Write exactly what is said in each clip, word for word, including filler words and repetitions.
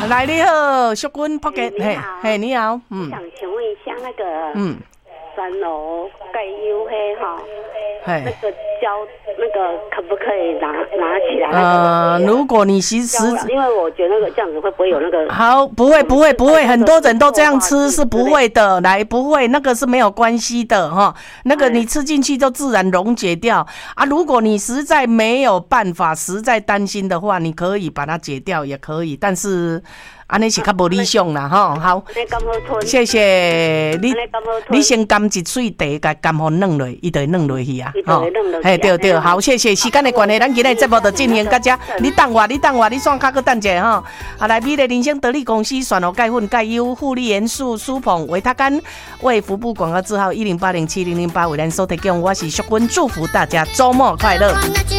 来你好，淑君破格， 嘿嘿，你好，嗯， 想请问一下那个， 嗯， 三楼盖 U 黑哈， 嘿， 那个胶那个可不可以拿拿起来？ 呃，如果你其实因为我觉得那个这样子会不会有那个？ 好，不会不会不会，很多人都这样吃是不会的，来不会，那个是没有关系的哈，那个你吃进去就自然溶解掉啊。如果你实在没有办法，实在担心的话，你可以把它解掉也可以，但是。安尼是较无理想啦，吼，好，谢谢你，你先甘一水茶，甲甘互弄落，伊就会弄落去啊，吼，嘿，对对，好，谢谢，时间的关系，咱今日节目就进行到这，你等我，你等我，你线卡去等者吼，啊，来，美丽人生得力公司选好钙粉钙优护理元素舒捧维他甘为服部广告字号一零八零七零零八为咱所提供，我是淑君，祝福大家周末快乐。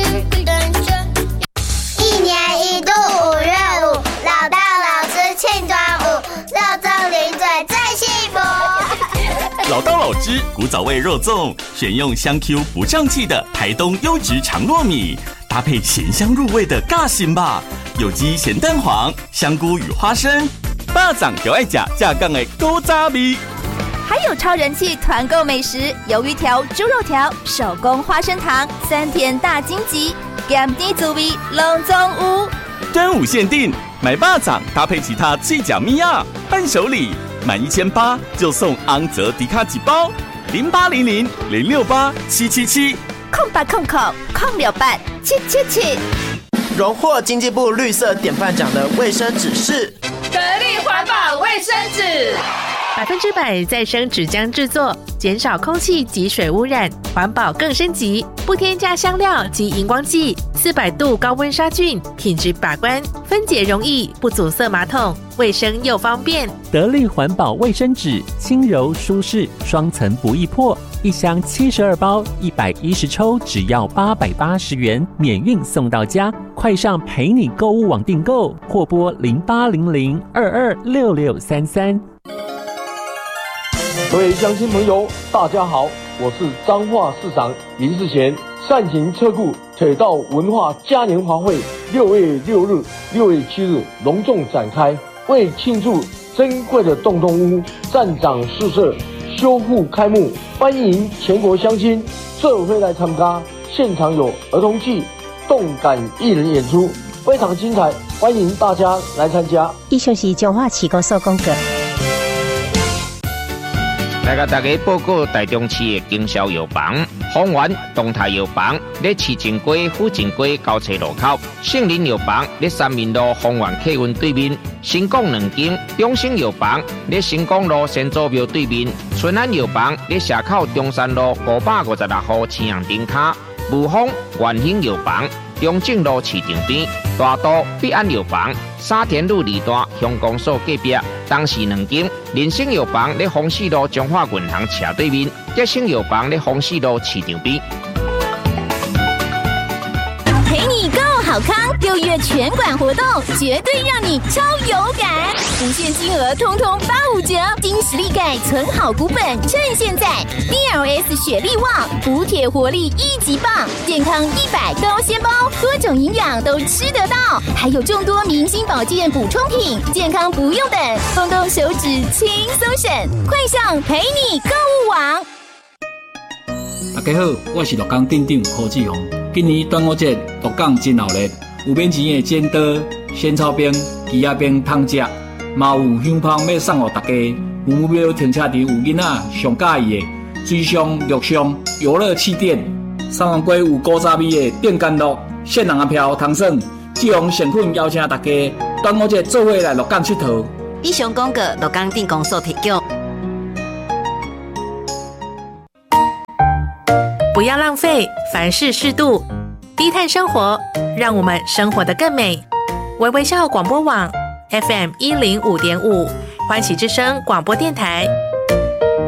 一年一度五月五，老大老师庆端午，肉粽零嘴最幸福。 老道老汁古早味肉粽，选用香 Q 不胀气的台东优质长糯米，搭配咸香入味的尬心吧，有机咸蛋黄、香菇与花生，巴掌就爱吃架杠的古早味。 还有超人气团购美食，鱿鱼条、猪肉条、手工花生糖、三甜大荆棘，咸甜滋味拢总有。 端午限定，买巴掌搭配其他脆角米亚伴手礼，满一千八就送昂泽迪卡几包，零八零零零六八七七七， 空八空空空六八七七七。 荣获经济部绿色典范奖的卫生纸是得力环保卫生纸。 百分之百再生纸浆制作，减少空气及水污染，环保更升级，不添加香料及荧光剂，四百度高温杀菌，品质把关，分解容易，不阻塞马桶，卫生又方便。 得力环保卫生纸，轻柔舒适，双层不易破，一箱七十二包，一百一十抽，只要八百八十元，免运送到家。快上陪你购物网订购，或拨零八零零二二六六三三。 各位乡亲朋友，大家好，我是彰化市长林世贤。善行车库铁道文化嘉年华会六月六日、六月七日隆重展开，为庆祝珍贵的洞洞屋站长宿舍修复开幕，欢迎全国乡亲社会来参加。现场有儿童剧、动感艺人演出，非常精彩，欢迎大家来参加。 以上是彰化市公所广告。 来甲大家报告台中市的经销药房，丰源东泰药房在市政街、府政街交叉路口，杏林药房在三民路丰源客运对面，新港两间中兴药房在新港路先祖庙对面，春安药房在社口中山路五百五十六号青阳顶卡，武丰元兴药房中正路市场边，大都必安药房沙田路二段乡公所隔壁，东市两间人生药房在丰市路中华银行斜对面，吉生药房在丰市路市场边。 陪你购好康，六月全馆活动绝对让你超有感，无限金额通通八五折，金实力钙存好股本，趁现在 D L S 雪力旺补铁活力一级棒，健康一百高纤包，多种营养都吃得到，还有众多明星保健补充品，健康不用等，动动手指轻松省，快上陪你购物网。 大家好，我是鹿港镇长柯志宏。今年端午节鹿港真闹热，有免钱的剪刀、仙草冰、鸡仔冰通食，嘛有香芳要送给大家。有目标停车场有囡仔上喜欢的水上、陆上游乐气垫，三万龟有古早味的电干乐，限人的票通耍。志宏诚恳邀请大家端午节做伙来鹿港佚佗。 以上广告鹿港镇公所提供。 不要浪费，凡事适度，低碳生活，让我们生活得更美。微微笑广播网 F M 一零五点五，欢喜之声广播电台。